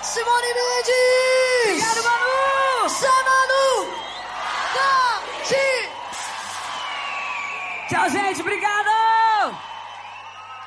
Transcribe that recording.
Simone Mendes! Obrigado, Manu! Zé Manu! Tati! Tchau, gente, obrigado!